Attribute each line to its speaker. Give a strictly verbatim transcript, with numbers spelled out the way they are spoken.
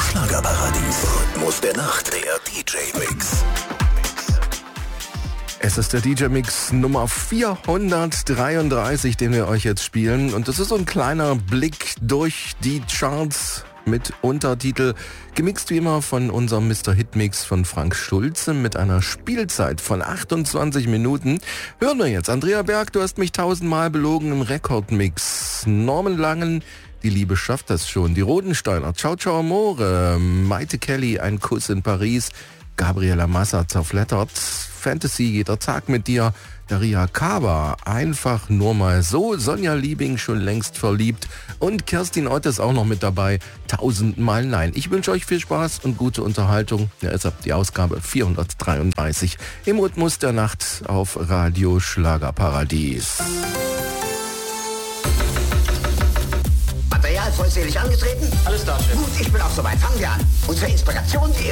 Speaker 1: Schlagerparadies. Rhythmus der Nacht, der D J-Mix.
Speaker 2: Es ist der D J-Mix Nummer vierhundertdreiunddreißig, den wir euch jetzt spielen. Und das ist so ein kleiner Blick durch die Charts mit Untertitel. Gemixt wie immer von unserem Mister Hitmix von Frank Schulze mit einer Spielzeit von achtundzwanzig Minuten. Hören wir jetzt. Andrea Berg, du hast mich tausendmal belogen im Rekordmix. Norman Langen, Die Liebe schafft das schon. Die Rodensteiner, Ciao Ciao Amore. Maite Kelly, Ein Kuss in Paris. Gabriela Massa, Zerflattert. Fantasy, Jeder Tag mit dir. Daria Kaba, Einfach nur mal so. Sonja Liebing, Schon längst verliebt. Und Kerstin Ott ist auch noch mit dabei. Tausendmal nein. Ich wünsche euch viel Spaß und gute Unterhaltung. Ja, jetzt habt ihr die Ausgabe vierhundertdreiunddreißig im Rhythmus der Nacht auf Radio Schlagerparadies.
Speaker 3: Material vollzählig angetreten?
Speaker 4: Alles da, Chef.
Speaker 3: Gut, ich bin auch soweit. Fangen wir an. Unsere Inspiration, die